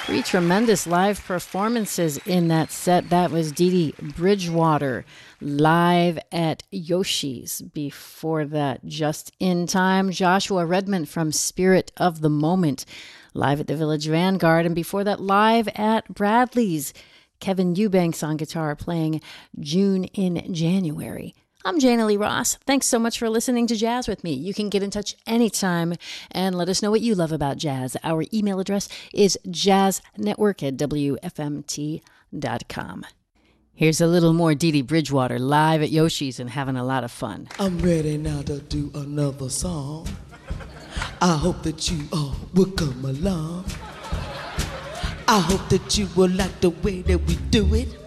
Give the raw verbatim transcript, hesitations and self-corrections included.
Three tremendous live performances in that set. That was Dee Dee Bridgewater live at Yoshi's. Before that, just in time, Joshua Redmond from Spirit of the Moment live at the Village Vanguard. And before that, live at Bradley's, Kevin Eubanks on guitar playing June in January. I'm Jana Lee Ross. Thanks so much for listening to Jazz with me. You can get in touch anytime and let us know what you love about jazz. Our email address is jazznetwork at w f m t dot com. Here's a little more Dee Dee Bridgewater live at Yoshi's and having a lot of fun. I'm ready now to do another song. I hope that you all will come along. I hope that you will like the way that we do it.